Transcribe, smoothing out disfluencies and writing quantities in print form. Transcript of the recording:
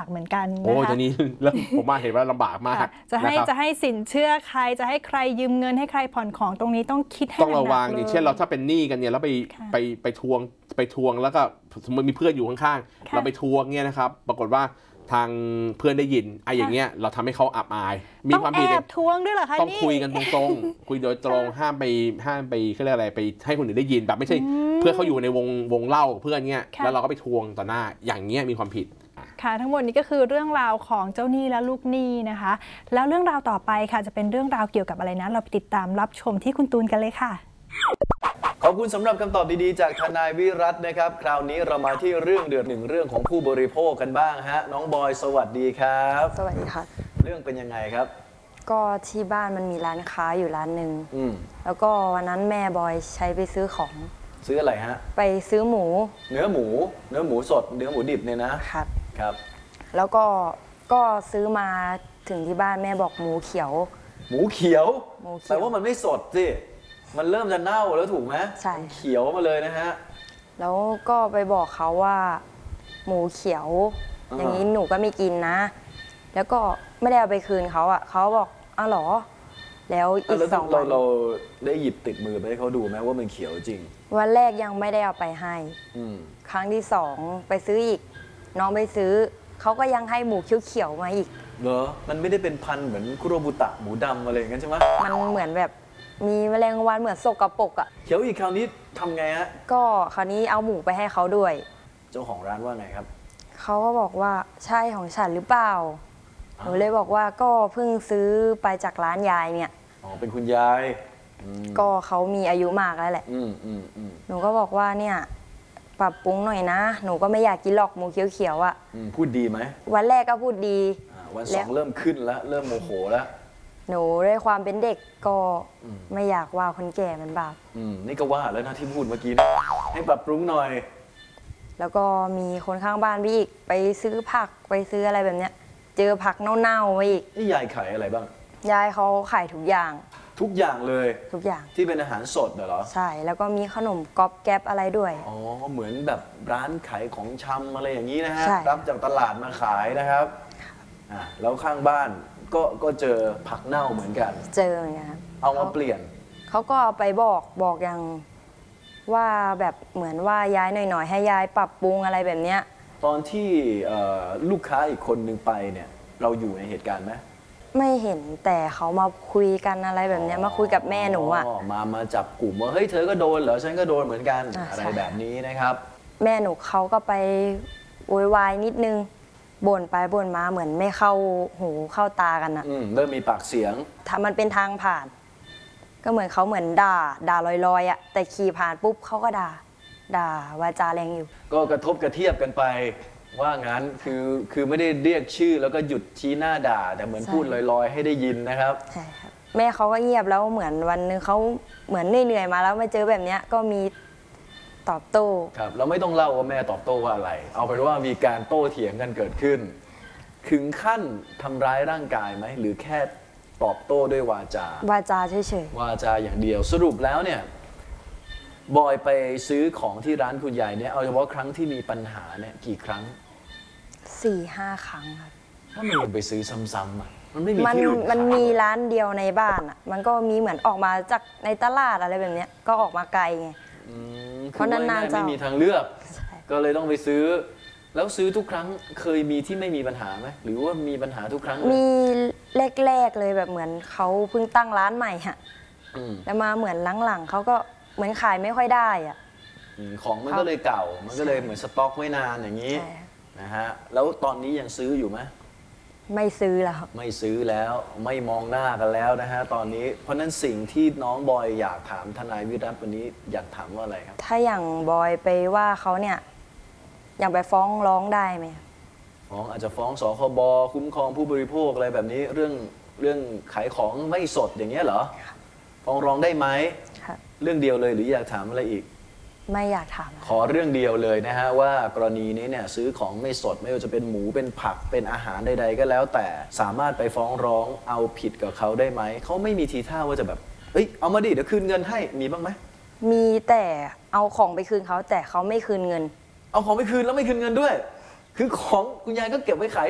ากเหมือนกันนะคะโอ้ทีนี้เริ่มผมมาเห็นว่าลำบากมากจะให้สินเชื่อใครจะให้ใครยืมเงินให้ใครผ่อนของตรงนี้ต้องคิดให้ต้องระวังอย่างเช่นเราถ้าเป็นหนี้กันเนี่ยแล้วไปทวงแล้วก็สมมติมีเพื่อนอยู่ข้างๆเราไปทวงเนี่ยนะครับปรากฏว่าทางเพื่อนได้ยินอย่างเงี้ยเราทำให้เขาอับอายมีความผิดแอบทวงด้วยเหรอคะต้องคุยกันตรงๆคุยโดยตรงห้ามไปเขาเรียกอะไรไปให้คนอื่นได้ยินแบบไม่ใช่เพื่อเขาอยู่ในวงเล่าเพื่อนเงี้ยแล้วเราก็ไปทวงต่อหน้าอย่างเงี้ยมีความผิดค่ะทั้งหมดนี้ก็คือเรื่องราวของเจ้าหนี้และลูกหนี้นะคะแล้วเรื่องราวต่อไปค่ะจะเป็นเรื่องราวเกี่ยวกับอะไรนะเราไปติดตามรับชมที่คุณตูนกันเลยค่ะขอบคุณสำหรับคำตอบดีๆจากทนายวิรัตน์นะครับคราวนี้เรามาที่เรื่องเดือดหนึ่งเรื่องของผู้บริโภคกันบ้างฮะน้องบอยสวัสดีครับสวัสดีค่ะเรื่องเป็นยังไงครับก็ที่บ้านมันมีร้านค้าอยู่ร้านหนึ่งแล้วก็วันนั้นแม่บอยใช้ไปซื้อของซื้ออะไรฮะไปซื้อหมูเนื้อหมูสดเนื้อหมูดิบเนี่ยนะครับครับแล้วก็ซื้อมาถึงที่บ้านแม่บอกหมูเขียวแต่ว่ามันไม่สดสิมันเริ่มจะเน่าแล้วถูกไหมใช่เขียวมาเลยนะฮะแล้วก็ไปบอกเขาว่าหมูเขียวอย่างนี้หนูก็ไม่กินนะแล้วก็ไม่ได้เอาไปคืนเขาอ่ะเขาบอกอ้าวหรอแล้วอีก2 วันเราได้หยิบติดมือไปให้เขาดูไหมว่ามันเขียวจริงวันแรกยังไม่ได้เอาไปให้ครั้งที่2ไปซื้ออีกน้องไปซื้อเขาก็ยังให้หมูเขียวๆมาอีกเหรอมันไม่ได้เป็นพันธุ์เหมือนคุโรบุตะหมูดำอะไรอย่างนั้นใช่ไหมมันเหมือนแบบมีแมลงวันเหมือนสกปรกอ่ะเขียวอีกคราวนี้ทำไงฮะก็คราวนี้เอาหมูไปให้เขาด้วยเจ้าของร้านว่าไงครับเขาก็บอกว่าใช่ของฉันหรือเปล่าหนูเลยบอกว่าก็เพิ่งซื้อไปจากร้านยายเนี่ยอ๋อเป็นคุณยายก็เขามีอายุมากแล้วแหละหนูก็บอกว่าเนี่ยปรับปรุงหน่อยนะหนูก็ไม่อยากกินหรอกหมูเขียวๆอ่ะพูดดีไหมวันแรกก็พูดดีวัน2เริ่มขึ้นแล้วเริ่มโมโหแล้วหนูด้วยความเป็นเด็กก็ไม่อยากว่าคนแก่มันบาปนี่ก็ว่าแล้วนะที่พูดเมื่อกี้นะให้ปรับปรุงหน่อยแล้วก็มีคนข้างบ้านพี่อีกไปซื้อผักไปซื้ออะไรแบบเนี้ยเจอผักเน่าๆมาอีกนี่ยายขายอะไรบ้างยายเขาขายทุกอย่างเลยทุกอย่างที่เป็นอาหารสดเหรอใช่แล้วก็มีขนมก๊อบแก๊บอะไรด้วยอ๋อเหมือนแบบร้านขายของชำอะไรอย่างนี้นะฮะรับจากตลาดมาขายนะครับแล้วข้างบ้านก็เจอผักเน่าเหมือนกันเจอเหมือนกันเอามาเปลี่ยนเขาก็เอาไปบอกอย่างว่าแบบเหมือนว่าย้ายหน่อยๆให้ยายปรับปรุงอะไรแบบเนี้ยตอนที่ลูกค้าอีกคนนึงไปเนี่ยเราอยู่ในเหตุการณ์ไหมไม่เห็นแต่เขามาคุยกันอะไรแบบนี้มาคุยกับแม่หนูอ่ะมาจับกลุ่มว่าเฮ้ยเธอก็โดนเหรอฉันก็โดนเหมือนกันอะไรแบบนี้นะครับแม่หนูเขาก็ไปโวยวายนิดนึงบ่นไปบ่นมาเหมือนไม่เข้าหูเข้าตากันอ่ะเริ่มมีปากเสียงถ้ามันเป็นทางผ่านก็เหมือนเขาเหมือนด่าลอยๆอ่ะแต่ขี่ผ่านปุ๊บเขาก็ด่าวาจาแรงอยู่ก็กระทบกระเทียบกันไปว่างั้นคือไม่ได้เรียกชื่อแล้วก็หยุดชี้หน้าด่าแต่เหมือนพูดลอยๆให้ได้ยินนะครับใช่ครับแม่เขาก็เงียบแล้วเหมือนวันนึงเขาเหมือนเหนื่อยมาแล้วมาเจอแบบเนี้ยก็มีตอบโต้ครับเราไม่ต้องเล่าว่าแม่ตอบโต้ว่าอะไรเอาเป็นว่ามีการโต้เถียงกันเกิดขึ้นถึงขั้นทำร้ายร่างกายไหมหรือแค่ตอบโต้ด้วยวาจาเฉยๆวาจาอย่างเดียวสรุปแล้วเนี่ยบอยไปซื้อของที่ร้านคุณยายเนี่ยเอาเฉพาะครั้งที่มีปัญหาเนี่ยกี่ครั้ง 4-5 ครั้งครับถ้ามันยังไปซื้อซ้ำๆอ่ะมันไม่มีที่มันมีร้านเดียวในบ้านอ่ะมันก็มีเหมือนออกมาจากในตลาดอะไรแบบเนี้ยก็ออกมาไกลไงเพราะนานๆจะไม่มีทางเลือกก็เลยต้องไปซื้อแล้วซื้อทุกครั้งเคยมีที่ไม่มีปัญหาไหมหรือว่ามีปัญหาทุกครั้งมีแรกๆเลยแบบเหมือนเขาเพิ่งตั้งร้านใหม่ฮะแล้วมาเหมือนหลังๆเขาก็เหมือนขายไม่ค่อยได้อ่ะของมันก็เลยเก่ามันก็เลยเหมือนสต็อกไว้นานอย่างนี้นะฮะแล้วตอนนี้ยังซื้ออยู่ไหมไม่ซื้อแล้วไม่ซื้อแล้วไม่มองหน้ากันแล้วนะฮะตอนนี้เพราะนั้นสิ่งที่น้องบอยอยากถามทนายวิรัตวันนี้อยากถามว่าอะไรครับถ้าอย่างบอยไปว่าเขาเนี่ยอย่างไปฟ้องร้องได้ไหมฟ้องอาจจะฟ้องสคบคุ้มครองผู้บริโภคอะไรแบบนี้เรื่องขายของไม่สดอย่างเงี้ยเหรอฟ้องร้องได้ไหมเรื่องเดียวเลยหรืออยากถามอะไรอีกไม่อยากถามขอเรื่องเดียวเลยนะฮะว่ากรณีนี้เนี่ยซื้อของไม่สดไม่ว่าจะเป็นหมูเป็นผักเป็นอาหารใดๆก็แล้วแต่สามารถไปฟ้องร้องเอาผิดกับเขาได้ไหมเขาไม่มีทีท่าว่าจะแบบเอ้ยเอามาดิเดี๋ยวคืนเงินให้มีบ้างไหมมีแต่เอาของไปคืนเขาแต่เขาไม่คืนเงินเอาของไปคืนแล้วไม่คืนเงินด้วยคือของคุณยายก็เก็บไว้ขาย